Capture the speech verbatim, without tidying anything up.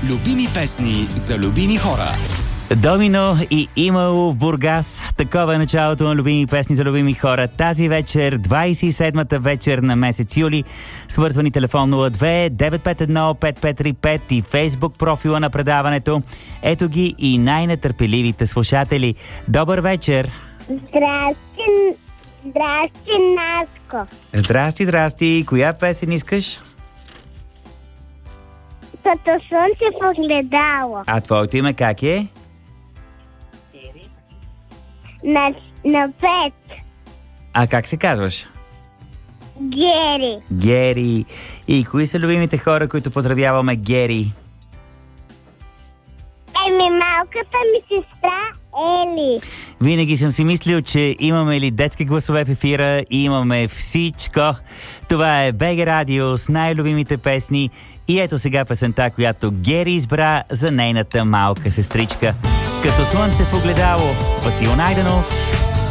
Любими песни за любими хора. Домино и Имало в Бургас. Такова е началото на любими песни за любими хора. Тази вечер, двадесет и седмата вечер на месец юли. Свързвани телефон нула две девет пет едно пет пет три пет и Фейсбук профила на предаването. Ето ги и най-нетърпеливите слушатели. Добър вечер! Здрасти, здрасти, Наско. Здрасти, здрасти. Коя песен искаш? Като слънце в огледало. А твоето име как е? На, на пет. А как се казваш? Гери. Гери. И кои са любимите хора, които поздравяваме, Гери? Еми, малката ми сестра Ели. Винаги съм си мислил, че имаме ли детски гласове в ефира и имаме всичко. Това е БГ Радио с най-любимите песни. И ето сега песента, която Гери избра за нейната малка сестричка. Като слънце в огледало. Васил Найденов.